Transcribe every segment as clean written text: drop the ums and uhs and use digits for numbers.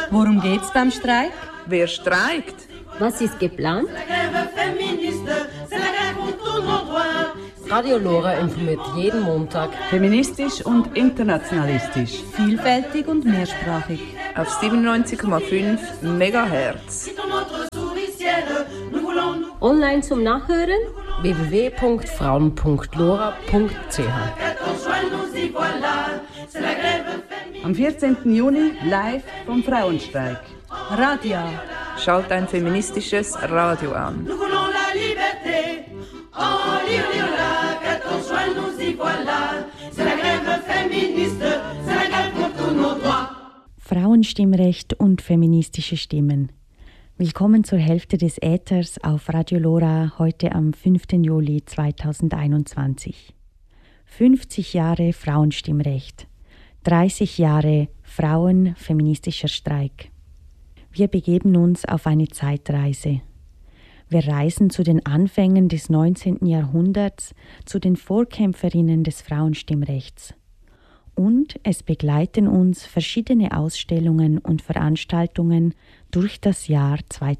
Worum geht's beim Streik? Wer streikt? Was ist geplant? Radio Lora informiert jeden Montag. Feministisch und internationalistisch. Vielfältig und mehrsprachig. Auf 97,5 MHz. Online zum Nachhören www.frauen.lora.ch. Am 14. Juni live vom Frauenstreik. Radia. Schalt ein feministisches Radio an. Frauenstimmrecht und feministische Stimmen. Willkommen zur Hälfte des Äthers auf Radio Lora heute am 5. Juli 2021. 50 Jahre Frauenstimmrecht, 30 Jahre Frauen-feministischer Streik. Wir begeben uns auf eine Zeitreise. Wir reisen zu den Anfängen des 19. Jahrhunderts, zu den Vorkämpferinnen des Frauenstimmrechts. Und es begleiten uns verschiedene Ausstellungen und Veranstaltungen durch das Jahr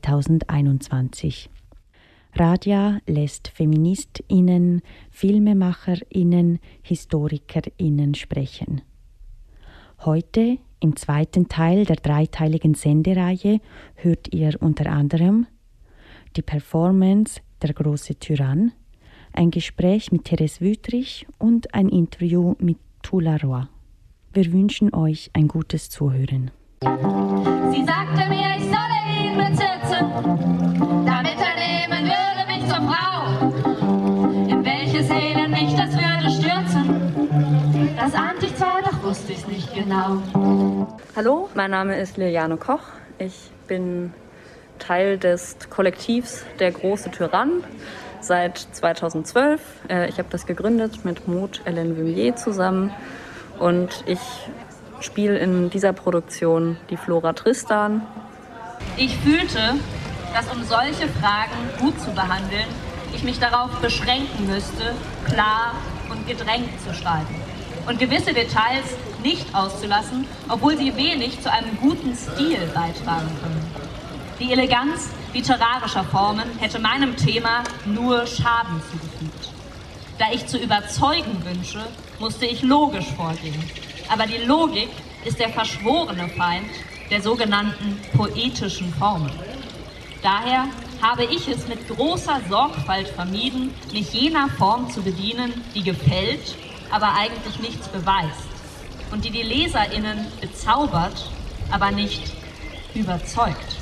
2021. Radia lässt FeministInnen, FilmemacherInnen, HistorikerInnen sprechen. Heute, im zweiten Teil der dreiteiligen Sendereihe, hört ihr unter anderem die Performance Der große Tyrann, ein Gespräch mit Therese Wüthrich und ein Interview mit Tula Roy. Wir wünschen euch ein gutes Zuhören. Sie sagte mir, ich solle ihn besitzen, damit er nehmen würde mich zur Frau, in welches Elend mich das würde stürzen. Das ahnte ich zwar, doch wusste ich's nicht genau. Hallo, mein Name ist Liliane Koch. Ich bin Teil des Kollektivs Der große Tyrann seit 2012. Ich habe das gegründet mit Maud Ellen Vimier zusammen und ich spiele in dieser Produktion die Flora Tristan. Ich fühlte, dass um solche Fragen gut zu behandeln, ich mich darauf beschränken müsste, klar und gedrängt zu schreiben und gewisse Details nicht auszulassen, obwohl sie wenig zu einem guten Stil beitragen können. Die Eleganz literarischer Formen hätte meinem Thema nur Schaden zugefügt. Da ich zu überzeugen wünsche, musste ich logisch vorgehen. Aber die Logik ist der verschworene Feind der sogenannten poetischen Formen. Daher habe ich es mit großer Sorgfalt vermieden, mich jener Form zu bedienen, die gefällt, aber eigentlich nichts beweist und die LeserInnen bezaubert, aber nicht überzeugt.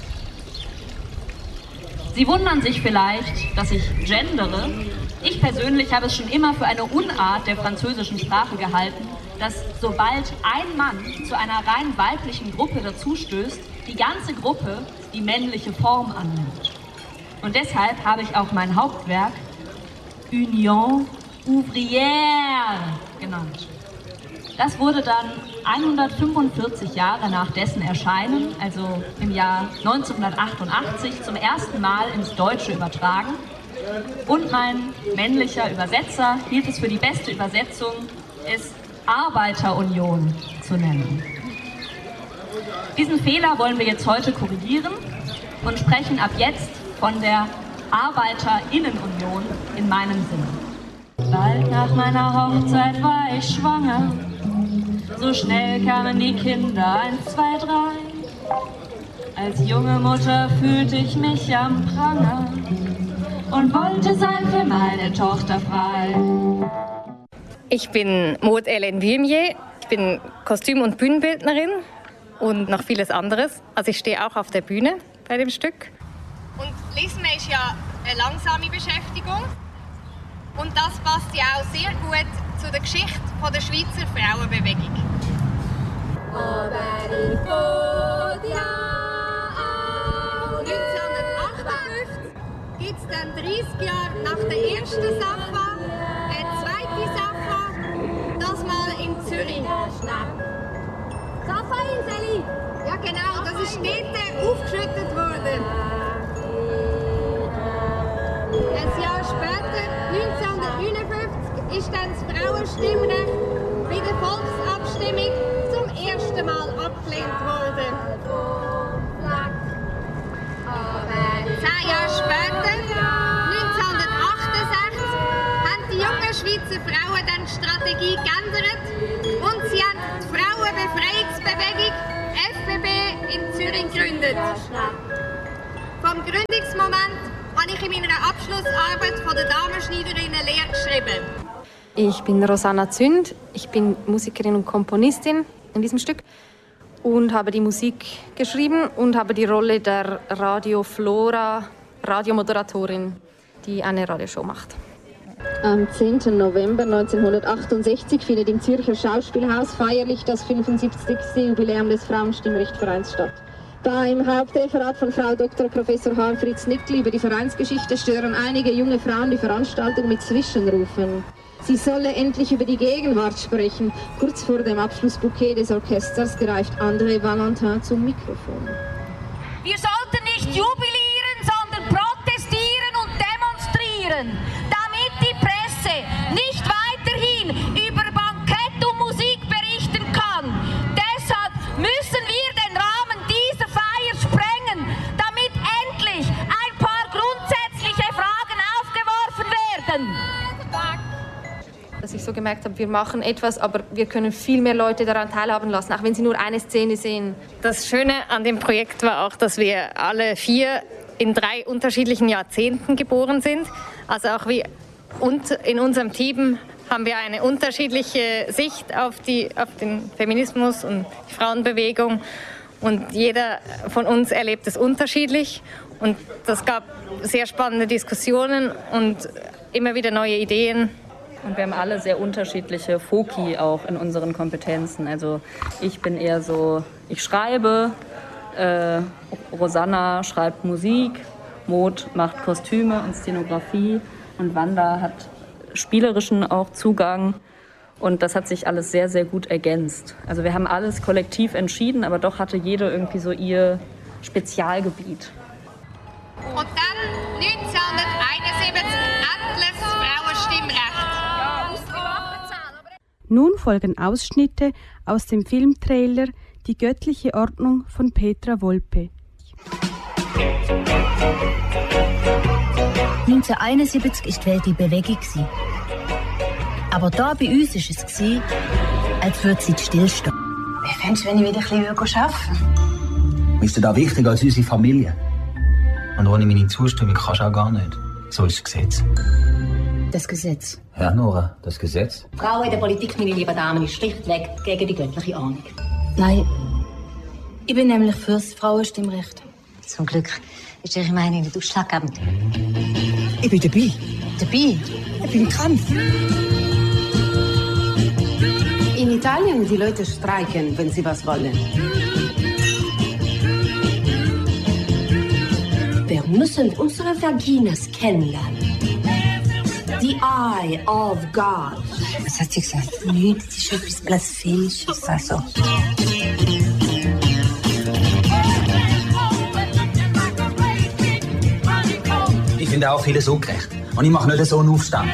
Sie wundern sich vielleicht, dass ich gendere. Ich persönlich habe es schon immer für eine Unart der französischen Sprache gehalten, dass sobald ein Mann zu einer rein weiblichen Gruppe dazustößt, die ganze Gruppe die männliche Form annimmt. Und deshalb habe ich auch mein Hauptwerk Union Ouvrière genannt. Das wurde dann 145 Jahre nach dessen Erscheinen, also im Jahr 1988, zum ersten Mal ins Deutsche übertragen. Und mein männlicher Übersetzer hielt es für die beste Übersetzung, es Arbeiterunion zu nennen. Diesen Fehler wollen wir jetzt heute korrigieren und sprechen ab jetzt von der Arbeiterinnenunion in meinem Sinne. Bald nach meiner Hochzeit war ich schwanger. So schnell kamen die Kinder, 1, 2, 3. Als junge Mutter fühlte ich mich am Pranger und wollte sein für meine Tochter frei. Ich bin Maud Ellen Vimier, ich bin Kostüm- und Bühnenbildnerin und noch vieles anderes. Also ich stehe auch auf der Bühne bei dem Stück. Und Lesen ist ja eine langsame Beschäftigung und das passt ja auch sehr gut zu der Geschichte der Schweizer Frauenbewegung. Aber ich wollte ja auch 1958 gibt es dann 30 Jahre nach der ersten Sache eine zweite Sache, das mal in Zürich. Safa-Inseli? Ja genau, das ist dort aufgeschüttet worden. Ein Jahr später, 1959, ist dann das Frauenstimmrecht bei der Volksabstimmung zum ersten Mal abgelehnt worden. die Frauen dann die Strategie geändert und sie haben die Frauenbefreiungsbewegung FBB in Zürich gegründet. Vom Gründungsmoment habe ich in meiner Abschlussarbeit von der Damenschneiderinnen-Lehre geschrieben. Ich bin Rosanna Zünd, ich bin Musikerin und Komponistin in diesem Stück und habe die Musik geschrieben und habe die Rolle der Radio Flora, Radiomoderatorin, die eine Radioshow macht. Am 10. November 1968 findet im Zürcher Schauspielhaus feierlich das 75. Jubiläum des Frauenstimmrechtvereins statt. Beim Hauptreferat von Frau Dr. Professor Fritz Nickl über die Vereinsgeschichte stören einige junge Frauen die Veranstaltung mit Zwischenrufen. Sie solle endlich über die Gegenwart sprechen. Kurz vor dem Abschlussbouquet des Orchesters greift André Valentin zum Mikrofon. Wir sollten nicht jubilieren, sondern protestieren und demonstrieren, damit die Presse nicht weiterhin über Bankett und Musik berichten kann. Deshalb müssen wir den Rahmen dieser Feier sprengen, damit endlich ein paar grundsätzliche Fragen aufgeworfen werden. Dass ich so gemerkt habe, wir machen etwas, aber wir können viel mehr Leute daran teilhaben lassen, auch wenn sie nur eine Szene sehen. Das Schöne an dem Projekt war auch, dass wir alle 4 in 3 unterschiedlichen Jahrzehnten geboren sind. Also auch und in unserem Team haben wir eine unterschiedliche Sicht auf den Feminismus und die Frauenbewegung. Und jeder von uns erlebt es unterschiedlich. Und das gab sehr spannende Diskussionen und immer wieder neue Ideen. Und wir haben alle sehr unterschiedliche Foki auch in unseren Kompetenzen. Also ich bin eher so, ich schreibe, Rosanna schreibt Musik, Maud macht Kostüme und Szenografie und Wanda hat spielerischen auch Zugang. Und das hat sich alles sehr, sehr gut ergänzt. Also wir haben alles kollektiv entschieden, aber doch hatte jede irgendwie so ihr Spezialgebiet. Und dann 1971 endlich das Frauenstimmrecht. Nun folgen Ausschnitte aus dem Filmtrailer Die göttliche Ordnung von Petra Volpe. 1971 war die Welt in Bewegung. Aber da bei uns war es, als würde sie stillstehen. Wie fändest du, wenn ich wieder ein bisschen arbeiten würde? Mir ist da wichtiger als unsere Familie. Und ohne meine Zustimmung kannst du auch gar nicht. So ist das Gesetz. Das Gesetz? Ja, Nora, das Gesetz. Frauen in der Politik, meine lieben Damen, ist schlichtweg gegen die göttliche Ordnung. Nein, ich bin nämlich fürs Frauenstimmrecht. Zum Glück ist Ihre Meinung nicht ausschlaggebend. Ich bin dabei. Dabei? Ich bin im Kampf. In Italien die Leute streiken, wenn sie was wollen. Wir müssen unsere Vaginas kennenlernen. The Eye of God. Was hat sie gesagt? Nein, das ist etwas Blasphemisches. Also. Ich finde auch vieles ungerecht. Und ich mache nicht so einen Aufstand.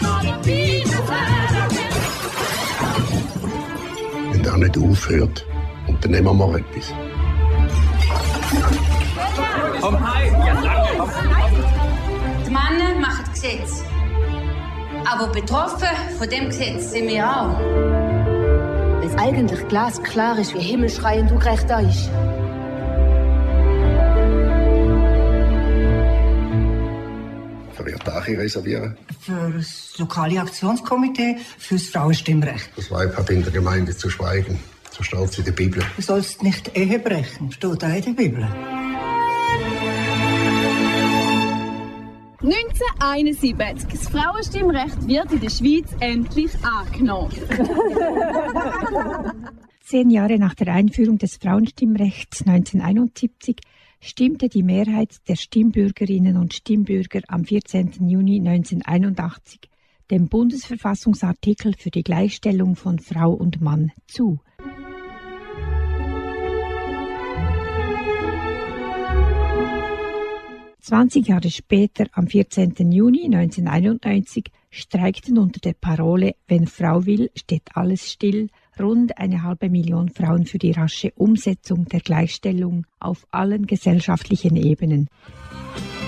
Wenn der nicht aufhört, unternehmen wir mal etwas. Komm, hi! Die Männer machen Gesetze. Aber betroffen von dem Gesetz sind wir auch. Weil es eigentlich glasklar ist, wie himmelschreiend ungerecht da ist. Für wen darf ich reservieren? Für das lokale Aktionskomitee fürs Frauenstimmrecht. Das Weib hat in der Gemeinde zu schweigen. So steht es in der Bibel. Du sollst nicht Ehe brechen, steht auch in der Bibel. 1971. Das Frauenstimmrecht wird in der Schweiz endlich angenommen. 10 Jahre nach der Einführung des Frauenstimmrechts 1971 stimmte die Mehrheit der Stimmbürgerinnen und Stimmbürger am 14. Juni 1981 dem Bundesverfassungsartikel für die Gleichstellung von Frau und Mann zu. ...20 Jahre später, am 14. Juni 1991, streikten unter der Parole »Wenn Frau will, steht alles still« rund 500.000 Frauen für die rasche Umsetzung der Gleichstellung auf allen gesellschaftlichen Ebenen.